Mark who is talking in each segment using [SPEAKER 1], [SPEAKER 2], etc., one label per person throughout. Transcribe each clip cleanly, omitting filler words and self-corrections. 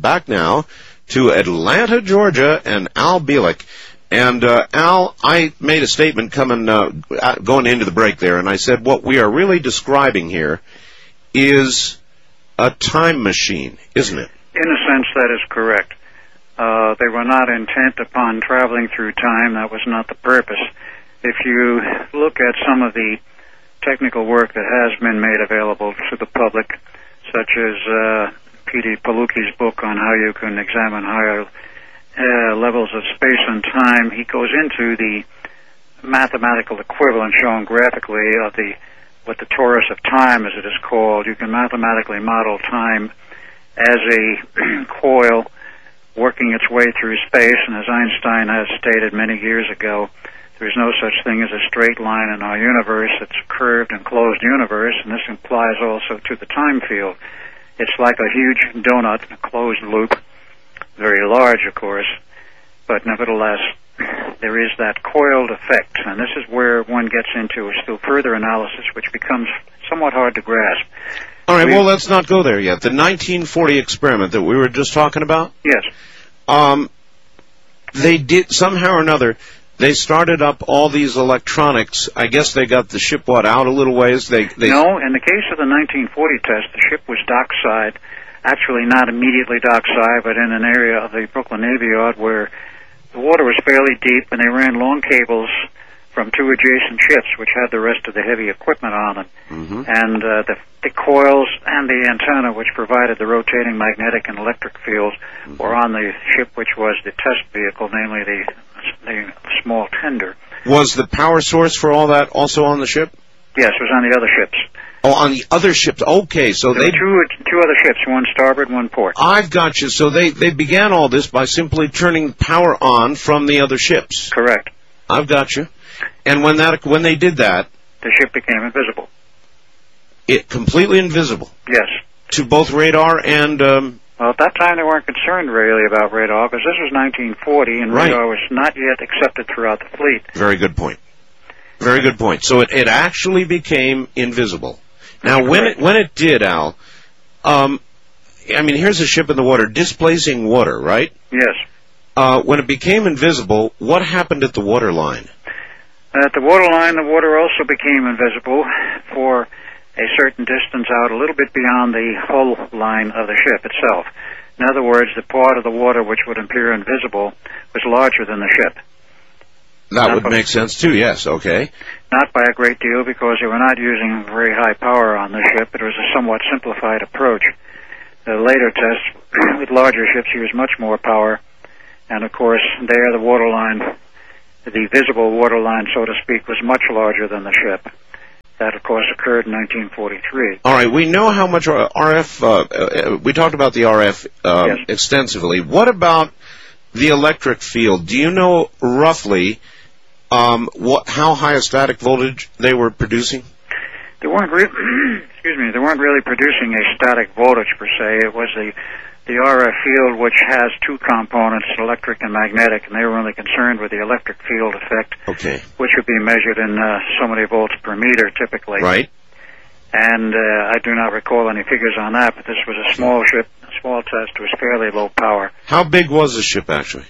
[SPEAKER 1] back now to Atlanta, Georgia, and Al Bielek. And, Al, I made a statement going into the break there, and I said what we are really describing here is a time machine, isn't it?
[SPEAKER 2] In a sense, that is correct. They were not intent upon traveling through time. That was not the purpose. If you look at some of the technical work that has been made available to the public, such as P.D. Palucky's book on how you can examine higher levels of space and time, he goes into the mathematical equivalent shown graphically of what the torus of time, as it is called. You can mathematically model time as a coil working its way through space, and as Einstein has stated many years ago, there's no such thing as a straight line in our universe. It's a curved and closed universe, and this applies also to the time field. It's like a huge donut, a closed loop, very large, of course, but nevertheless, there is that coiled effect, and this is where one gets into a still further analysis, which becomes somewhat hard to grasp.
[SPEAKER 1] All right, well, let's not go there yet. The 1940 experiment that we were just talking about?
[SPEAKER 2] Yes.
[SPEAKER 1] They did, somehow or another, they started up all these electronics. I guess they got the ship, out a little ways?
[SPEAKER 2] No, in the case of the 1940 test, the ship was dockside, actually not immediately dockside, but in an area of the Brooklyn Navy Yard where the water was fairly deep, and they ran long cables from two adjacent ships, which had the rest of the heavy equipment on them.
[SPEAKER 1] Mm-hmm.
[SPEAKER 2] And the coils and the antenna, which provided the rotating magnetic and electric fields, were on the ship, which was the test vehicle, namely the small tender.
[SPEAKER 1] Was the power source for all that also on the ship?
[SPEAKER 2] Yes, it was on the other ships.
[SPEAKER 1] Oh, on the other ships. Okay, so
[SPEAKER 2] there were two other ships, one starboard, one port.
[SPEAKER 1] I've got you. So they began all this by simply turning power on from the other ships.
[SPEAKER 2] Correct.
[SPEAKER 1] I've got you. And when they did that,
[SPEAKER 2] the ship became invisible.
[SPEAKER 1] It completely invisible.
[SPEAKER 2] Yes.
[SPEAKER 1] To both radar and.
[SPEAKER 2] Well, at that time they weren't concerned really about radar because this was 1940 and radar was not yet accepted throughout the fleet.
[SPEAKER 1] Very good point. Very good point. So it actually became invisible. Now, when it did, Al, here's a ship in the water displacing water, right?
[SPEAKER 2] Yes.
[SPEAKER 1] When it became invisible, what happened at the waterline?
[SPEAKER 2] At the waterline, the water also became invisible for a certain distance out, a little bit beyond the hull line of the ship itself. In other words, the part of the water which would appear invisible was larger than the ship.
[SPEAKER 1] That would make sense, too, yes, okay.
[SPEAKER 2] Not by a great deal, because they were not using very high power on the ship. It was a somewhat simplified approach. The later tests with larger ships used much more power, and of course, there the waterline, the visible waterline, so to speak, was much larger than the ship. That, of course, occurred in 1943.
[SPEAKER 1] All right, we know how much RF, we talked about the RF
[SPEAKER 2] yes.
[SPEAKER 1] extensively. What about the electric field? Do you know roughly how high a static voltage they were producing?
[SPEAKER 2] They weren't they weren't really producing a static voltage per se. It was the RF field, which has two components, electric and magnetic, and they were only concerned with the electric field effect, which would be measured in so many volts per meter, typically.
[SPEAKER 1] Right.
[SPEAKER 2] And I do not recall any figures on that, but this was a small ship, a small test, was fairly low power.
[SPEAKER 1] How big was the ship, actually?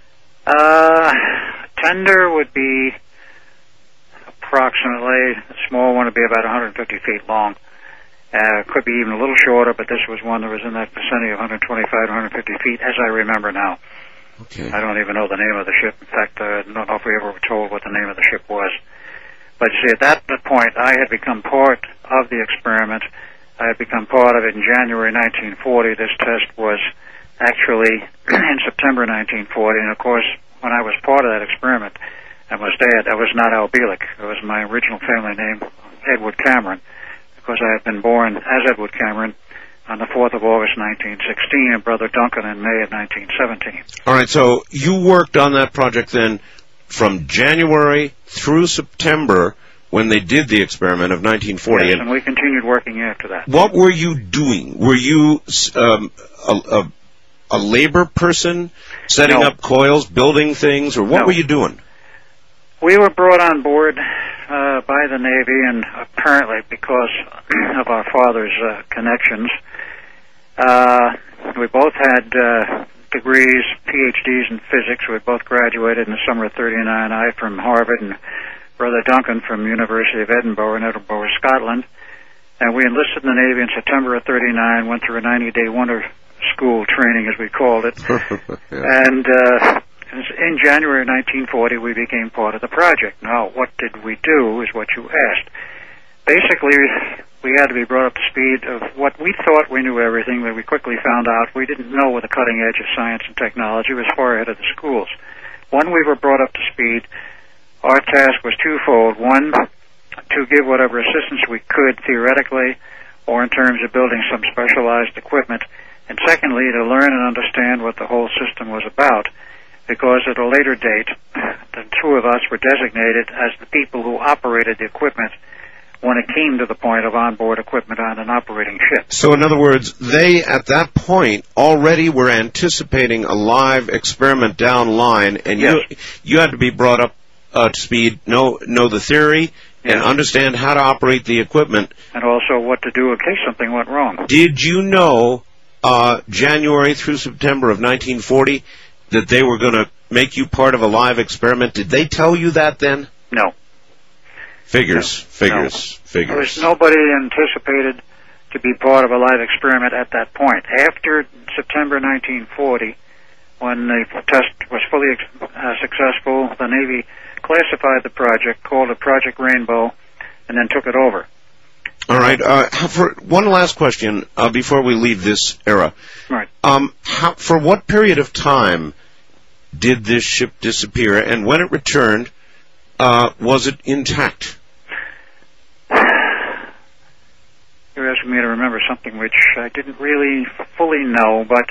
[SPEAKER 2] Tender would be approximately, a small one would be about 150 feet long. Could be even a little shorter, but this was one that was in that vicinity of 125 to 150 feet, as I remember now.
[SPEAKER 1] Okay.
[SPEAKER 2] I don't even know the name of the ship. In fact, I don't know if we ever were told what the name of the ship was. But you see, at that point, I had become part of the experiment. I had become part of it in January 1940. This test was actually in September 1940. And, of course, when I was part of that experiment, I must add, that was not Al Bielek. It was my original family name, Edward Cameron, because I had been born as Edward Cameron on the 4th of August, 1916, and Brother Duncan in May of 1917.
[SPEAKER 1] All right, so you worked on that project then from January through September when they did the experiment of 1940.
[SPEAKER 2] Yes, and we continued working after that.
[SPEAKER 1] What were you doing? Were you a labor person, setting up coils, building things, or what were you doing?
[SPEAKER 2] We were brought on board by the Navy, and apparently because of our father's connections, We both had degrees, PhDs in physics. We both graduated in the summer of '39. I from Harvard and Brother Duncan from the University of Edinburgh in Edinburgh, Scotland. And we enlisted in the Navy in September of '39, went through a 90-day winter school training, as we called it.
[SPEAKER 1] Yeah.
[SPEAKER 2] And in January of 1940, we became part of the project. Now, what did we do is what you asked. Basically, we had to be brought up to speed of what we thought we knew everything, but we quickly found out we didn't know with the cutting edge of science and technology. It was far ahead of the schools. When we were brought up to speed, our task was twofold. One, to give whatever assistance we could theoretically or in terms of building some specialized equipment, and secondly, to learn and understand what the whole system was about, because at a later date, the two of us were designated as the people who operated the equipment when it came to the point of onboard equipment on an operating ship.
[SPEAKER 1] So, in other words, they, at that point, already were anticipating a live experiment down the line, and
[SPEAKER 2] yes.
[SPEAKER 1] you had to be brought up to speed, know the theory, and understand how to operate the equipment.
[SPEAKER 2] And also what to do in case something went wrong.
[SPEAKER 1] Did you know, January through September of 1940, that they were going to make you part of a live experiment? Did they tell you that then?
[SPEAKER 2] No.
[SPEAKER 1] Figures.
[SPEAKER 2] There was nobody anticipated to be part of a live experiment at that point. After September 1940, when the test was fully successful, the Navy classified the project, called it Project Rainbow, and then took it over.
[SPEAKER 1] All right. For one last question before we leave this era.
[SPEAKER 2] Right.
[SPEAKER 1] For what period of time did this ship disappear, and when it returned, was it intact?
[SPEAKER 2] You're asking me to remember something which I didn't really fully know, but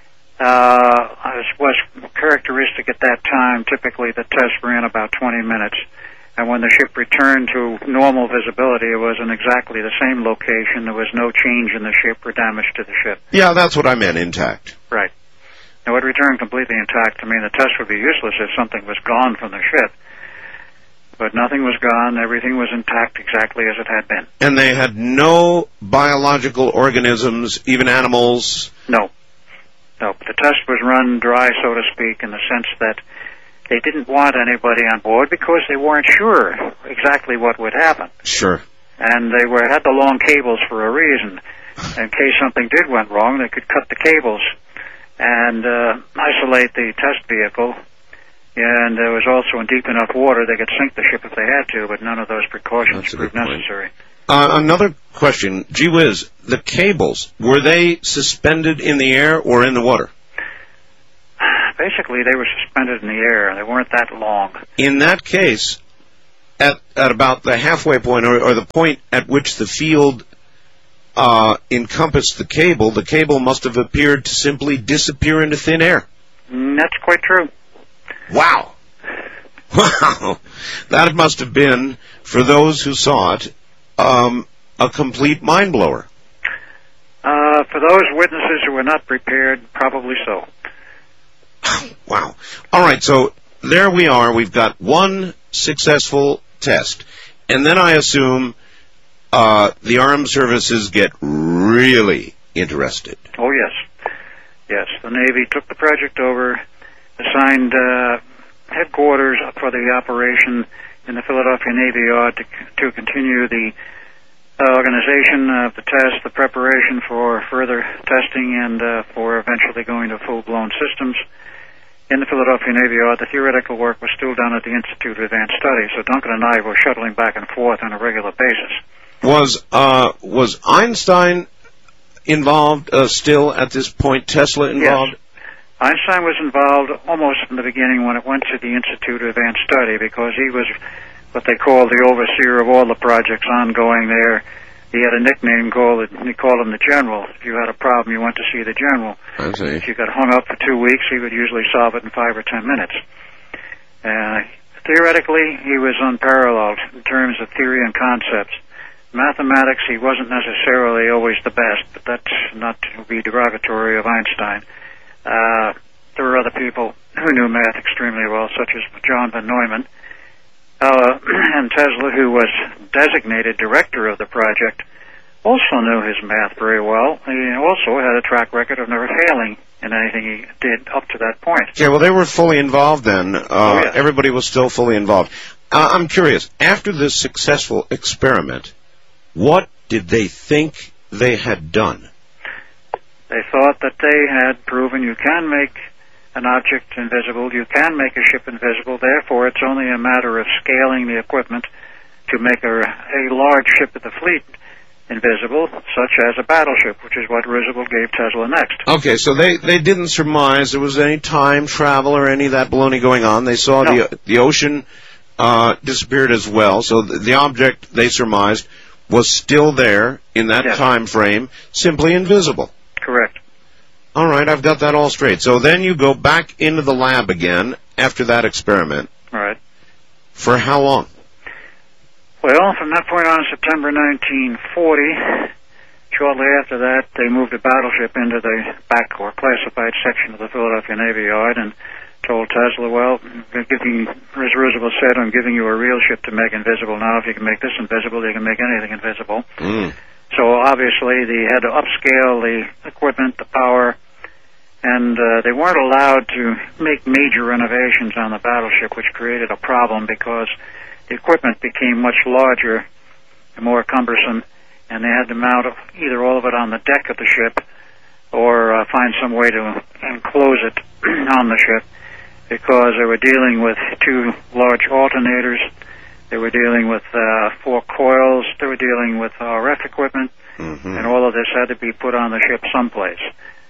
[SPEAKER 2] was characteristic at that time. Typically, the test ran about 20 minutes, and when the ship returned to normal visibility, it was in exactly the same location. There was no change in the ship or damage to the ship.
[SPEAKER 1] Yeah, that's what I meant, intact.
[SPEAKER 2] Right. Now, it returned completely intact. I mean, the test would be useless if something was gone from the ship. But nothing was gone. Everything was intact exactly as it had been.
[SPEAKER 1] And they had no biological organisms, even animals?
[SPEAKER 2] No. No. The test was run dry, so to speak, in the sense that they didn't want anybody on board because they weren't sure exactly what would happen.
[SPEAKER 1] Sure.
[SPEAKER 2] And they had the long cables for a reason. In case something did went wrong, they could cut the cables and isolate the test vehicle. And it was also in deep enough water they could sink the ship if they had to, but none of those precautions proved necessary.
[SPEAKER 1] Another question. Gee whiz, the cables, were they suspended in the air or in the water?
[SPEAKER 2] Basically, they were suspended in the air. They weren't that long.
[SPEAKER 1] In that case, at about the halfway point, or the point at which the field encompassed the cable must have appeared to simply disappear into thin air.
[SPEAKER 2] That's quite true.
[SPEAKER 1] Wow. Wow. That must have been, for those who saw it, a complete mind blower.
[SPEAKER 2] For those witnesses who were not prepared, probably so.
[SPEAKER 1] Wow. All right, so there we are. We've got one successful test. And then I assume the armed services get really interested.
[SPEAKER 2] Oh, yes. Yes, the Navy took the project over, assigned headquarters for the operation in the Philadelphia Navy Yard to continue the organization of the test, the preparation for further testing, and for eventually going to full-blown systems. In the Philadelphia Navy Yard, the theoretical work was still done at the Institute of Advanced Studies, so Duncan and I were shuttling back and forth on a regular basis.
[SPEAKER 1] Was Einstein involved still at this point? Tesla involved?
[SPEAKER 2] Yes. Einstein was involved almost from the beginning when it went to the Institute of Advanced Study, because he was what they called the overseer of all the projects ongoing there. He had a nickname they called him the General. If you had a problem, you went to see the General.
[SPEAKER 1] I see.
[SPEAKER 2] If you got hung up for 2 weeks, he would usually solve it in 5 or 10 minutes. Theoretically, he was unparalleled in terms of theory and concepts. Mathematics, he wasn't necessarily always the best, but that's not to be derogatory of Einstein. There were other people who knew math extremely well, such as John von Neumann. And Tesla, who was designated director of the project, also knew his math very well. He also had a track record of never failing in anything he did up to that point.
[SPEAKER 1] Yeah, well, they were fully involved then.
[SPEAKER 2] Yeah.
[SPEAKER 1] Everybody was still fully involved. I'm curious, after this successful experiment, what did they think they had done?
[SPEAKER 2] They thought that they had proven you can make an object invisible, you can make a ship invisible, therefore it's only a matter of scaling the equipment to make a large ship of the fleet invisible, such as a battleship, which is what Roosevelt gave Tesla next.
[SPEAKER 1] Okay, so they didn't surmise there was any time travel or any of that baloney going on. They saw the ocean disappeared as well, so the object they surmised was still there in that time frame, simply invisible.
[SPEAKER 2] Correct.
[SPEAKER 1] All right, I've got that all straight. So then you go back into the lab again after that experiment.
[SPEAKER 2] Right.
[SPEAKER 1] For how long?
[SPEAKER 2] Well, from that point on, September 1940, shortly after that, they moved a battleship into the back or classified section of the Philadelphia Navy Yard and told Tesla, well, as Roosevelt said, I'm giving you a real ship to make invisible now. If you can make this invisible, you can make anything invisible. So obviously they had to upscale the equipment, the power, and they weren't allowed to make major renovations on the battleship, which created a problem because the equipment became much larger and more cumbersome, and they had to mount either all of it on the deck of the ship or find some way to enclose it on the ship, because they were dealing with two large alternators, they were dealing with 4 coils, they were dealing with RF equipment, and all of this had to be put on the ship someplace.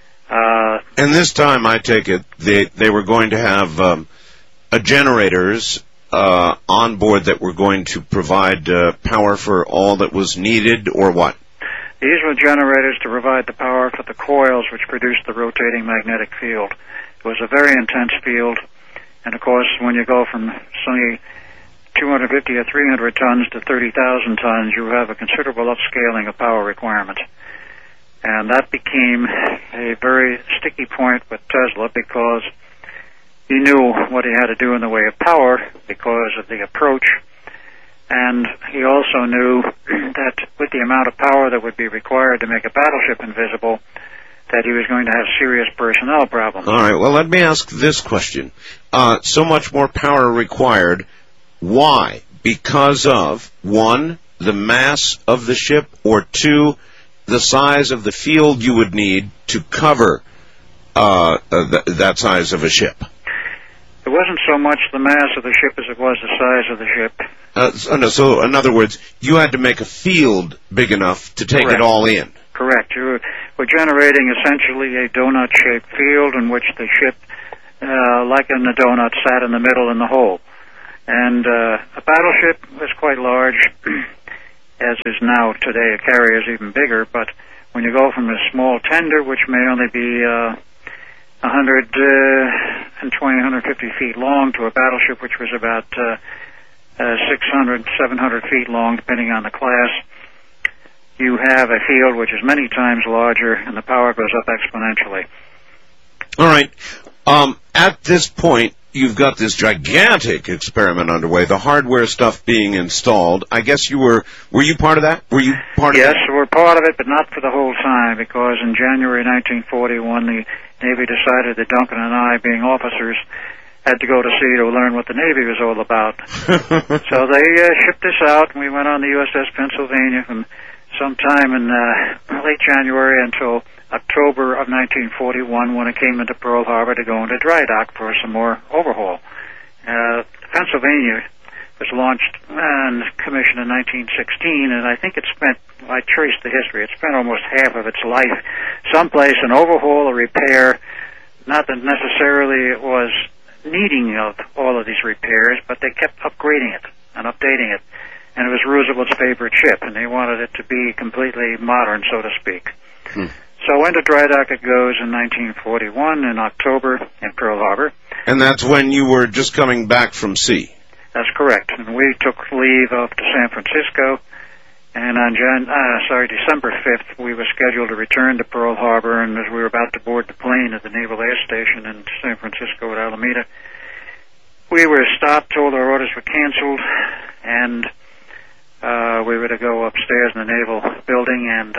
[SPEAKER 1] And this time, I take it, they were going to have generators on board that were going to provide power for all that was needed, or what?
[SPEAKER 2] These were generators to provide the power for the coils which produced the rotating magnetic field. It was a very intense field, and of course when you go from say 250 or 300 tons to 30,000 tons, you have a considerable upscaling of power requirements. And that became a very sticky point with Tesla because he knew what he had to do in the way of power because of the approach, and he also knew that with the amount of power that would be required to make a battleship invisible, that he was going to have serious personnel problems.
[SPEAKER 1] All right, well, let me ask this question. So much more power required. Why? Because of, 1, the mass of the ship, or 2, the size of the field you would need to cover that size of a ship?
[SPEAKER 2] It wasn't so much the mass of the ship as it was the size of the ship.
[SPEAKER 1] So, in other words, you had to make a field big enough to take it all in.
[SPEAKER 2] Correct. You were generating essentially a donut-shaped field in which the ship, like in a donut, sat in the middle in the hole. And a battleship was quite large, as is now today. A carrier is even bigger, but when you go from a small tender, which may only be 120, 150 feet long, to a battleship which was about 600, 700 feet long, depending on the class, you have a field which is many times larger, and the power goes up exponentially.
[SPEAKER 1] All right. At this point, you've got this gigantic experiment underway, the hardware stuff being installed. I guess were you part of that? Were you part of that?
[SPEAKER 2] Yes, we're part of it, but not for the whole time, because in January 1941, the Navy decided that Duncan and I, being officers, had to go to sea to learn what the Navy was all about. So they shipped us out, and we went on the USS Pennsylvania from sometime in late January until October of 1941, when it came into Pearl Harbor to go into dry dock for some more overhaul. The Pennsylvania was launched and commissioned in 1916, and I think I traced the history, it spent almost half of its life someplace in overhaul or repair. Not that necessarily it was needing of all of these repairs, but they kept upgrading it and updating it. And it was Roosevelt's favorite ship, and they wanted it to be completely modern, so to speak. So into dry dock it goes in 1941 in October in Pearl Harbor.
[SPEAKER 1] And that's when you were just coming back from sea?
[SPEAKER 2] That's correct. And we took leave up to San Francisco, and on December 5th, we were scheduled to return to Pearl Harbor, and as we were about to board the plane at the Naval Air Station in San Francisco at Alameda, we were stopped, told our orders were canceled, and we were to go upstairs in the Naval building and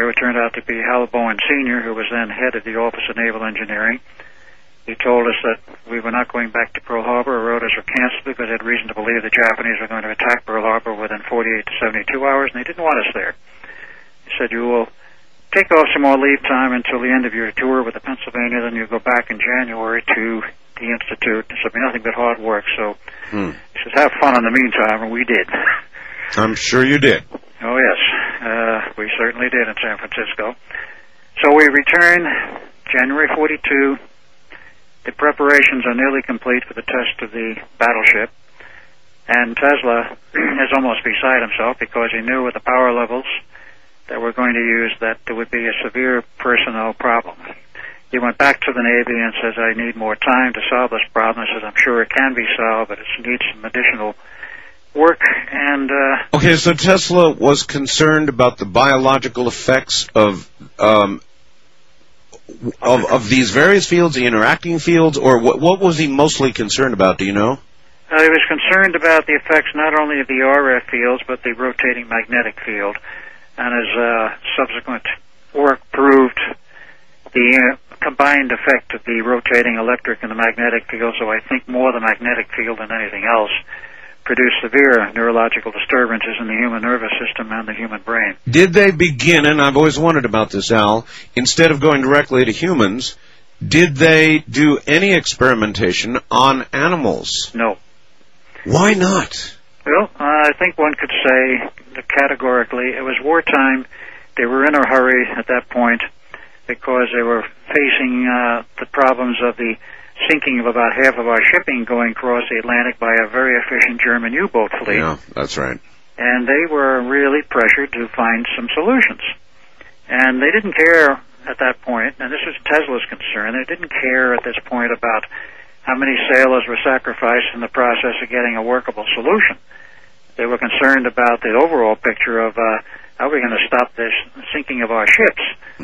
[SPEAKER 2] it turned out to be Hal Bowen Sr., who was then head of the Office of Naval Engineering. He told us that we were not going back to Pearl Harbor. Our orders were canceled because they had reason to believe the Japanese were going to attack Pearl Harbor within 48 to 72 hours, and they didn't want us there. He said, you will take off some more leave time until the end of your tour with the Pennsylvania, then you'll go back in January to the Institute. This will be nothing but hard work. So he says, have fun in the meantime, and we did.
[SPEAKER 1] I'm sure you did.
[SPEAKER 2] Oh, yes. We certainly did in San Francisco. So we return January 42. The preparations are nearly complete for the test of the battleship. And Tesla is almost beside himself because he knew with the power levels that we're going to use that there would be a severe personnel problem. He went back to the Navy and says, I need more time to solve this problem. I says, I'm sure it can be solved, but it needs some additional work. And
[SPEAKER 1] okay, so Tesla was concerned about the biological effects of these various fields, the interacting fields, or what was he mostly concerned about? Do you know?
[SPEAKER 2] He was concerned about the effects not only of the RF fields, but the rotating magnetic field. And his subsequent work proved the combined effect of the rotating electric and the magnetic field, so I think more the magnetic field than anything else, produced severe neurological disturbances in the human nervous system and the human brain.
[SPEAKER 1] Did they begin, and I've always wondered about this, Al, instead of going directly to humans, did they do any experimentation on animals?
[SPEAKER 2] No.
[SPEAKER 1] Why not?
[SPEAKER 2] Well, I think one could say that categorically it was wartime. They were in a hurry at that point because they were facing the problems of the sinking of about half of our shipping going across the Atlantic by a very efficient German U-boat fleet.
[SPEAKER 1] Yeah, that's right.
[SPEAKER 2] And they were really pressured to find some solutions. And they didn't care at that point, and this was Tesla's concern, they didn't care at this point about how many sailors were sacrificed in the process of getting a workable solution. They were concerned about the overall picture of how are we going to stop this sinking of our ships,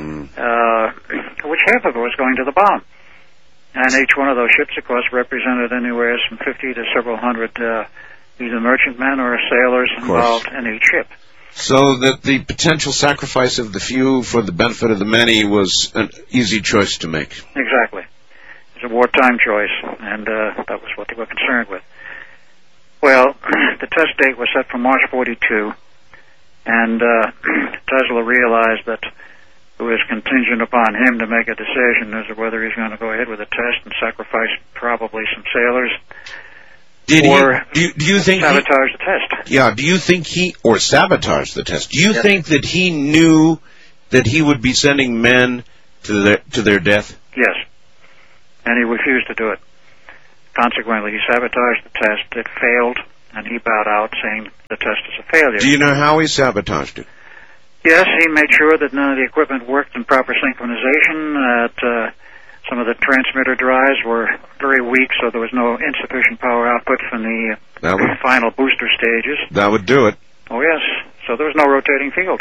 [SPEAKER 2] which half of it was going to the bomb. And each one of those ships, of course, represented anywhere from 50 to several hundred either merchantmen or sailors involved in each ship.
[SPEAKER 1] So that the potential sacrifice of the few for the benefit of the many was an easy choice to make.
[SPEAKER 2] Exactly. It was a wartime choice, and that was what they were concerned with. Well, the test date was set for March 42, and Tesla realized that it was contingent upon him to make a decision as to whether he's going to go ahead with the test and sacrifice probably some sailors. Do you think sabotage the test?
[SPEAKER 1] Yeah. Do you think or sabotage the test? Do you think that he knew that he would be sending men to their death?
[SPEAKER 2] Yes, and he refused to do it. Consequently, he sabotaged the test. It failed, and he bowed out, saying the test is a failure.
[SPEAKER 1] Do you know how he sabotaged it?
[SPEAKER 2] Yes, he made sure that none of the equipment worked in proper synchronization, that some of the transmitter drives were very weak, so there was no insufficient power output from the final booster stages.
[SPEAKER 1] That would do it.
[SPEAKER 2] Oh, yes. So there was no rotating field.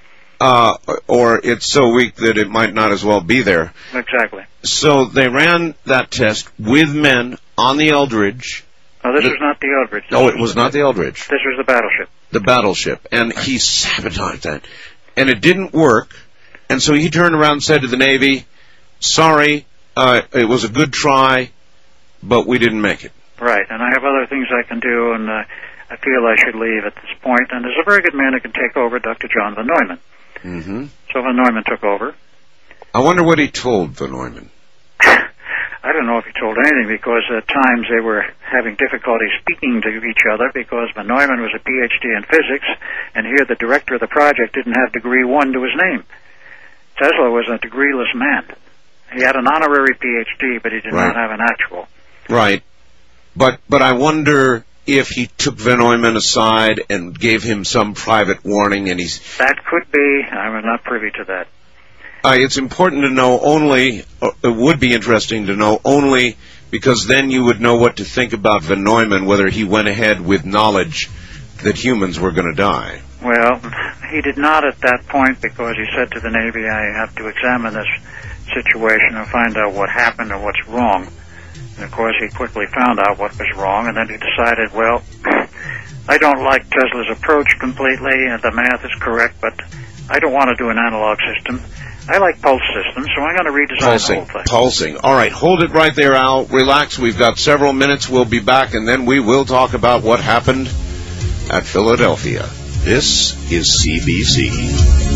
[SPEAKER 1] Or it's so weak that it might not as well be there.
[SPEAKER 2] Exactly.
[SPEAKER 1] So they ran that test with men on the Eldridge.
[SPEAKER 2] No, this was not the Eldridge.
[SPEAKER 1] It was not the Eldridge.
[SPEAKER 2] This was the battleship.
[SPEAKER 1] The battleship. And he sabotaged that. And it didn't work. And so he turned around and said to the Navy, sorry, it was a good try, but we didn't make it.
[SPEAKER 2] Right. And I have other things I can do, and I feel I should leave at this point. And there's a very good man who can take over, Dr. John Von Neumann.
[SPEAKER 1] Mm-hmm.
[SPEAKER 2] So Von Neumann took over.
[SPEAKER 1] I wonder what he told Von Neumann.
[SPEAKER 2] I don't know if he told anything, because at times they were having difficulty speaking to each other because Von Neumann was a PhD in physics, and here the director of the project didn't have degree 1 to his name. Tesla was a degreeless man. He had an honorary PhD, but he did not have an actual. Right.
[SPEAKER 1] But I wonder if he took Von Neumann aside and gave him some private warning, and
[SPEAKER 2] That could be. I'm not privy to that.
[SPEAKER 1] It's important to know only, it would be interesting to know only, because then you would know what to think about Von Neumann, whether he went ahead with knowledge that humans were going to die.
[SPEAKER 2] Well, he did not at that point, because he said to the Navy, I have to examine this situation and find out what happened or what's wrong. And of course, he quickly found out what was wrong, and then he decided, well, I don't like Tesla's approach completely, and the math is correct, but I don't want to do an analog system. I like pulse systems, so I'm going to redesign the whole thing.
[SPEAKER 1] Pulsing. All right, hold it right there, Al. Relax. We've got several minutes. We'll be back, and then we will talk about what happened at Philadelphia. This is CBC.